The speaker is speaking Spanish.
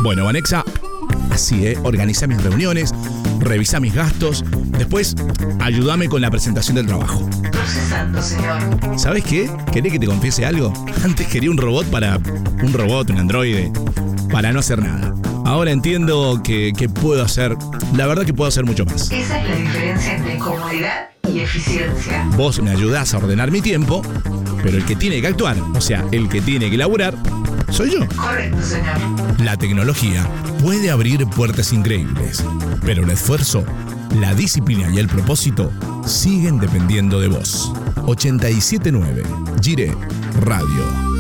Bueno, Vanexa, así, organiza mis reuniones, revisa mis gastos, después ayúdame con la presentación del trabajo. Procesando, señor. ¿Sabes qué? ¿Querés que te confiese algo? Antes quería un robot, un androide, para no hacer nada. Ahora entiendo que puedo hacer, la verdad que puedo hacer mucho más. Esa es la diferencia entre comodidad y eficiencia. Vos me ayudás a ordenar mi tiempo, pero el que tiene que actuar, o sea, el que tiene que laburar, soy yo. Correcto, señor. La tecnología puede abrir puertas increíbles, pero el esfuerzo, la disciplina y el propósito siguen dependiendo de vos. 87.9 Gire Radio.